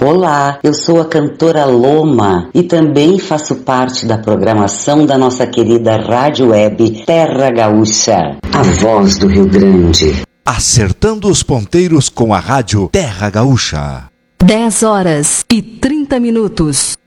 Olá, eu sou a cantora Loma e também faço parte da programação da nossa querida rádio web Terra Gaúcha, a voz do Rio Grande. Acertando os ponteiros com a rádio Terra Gaúcha. 10 horas e 30 minutos.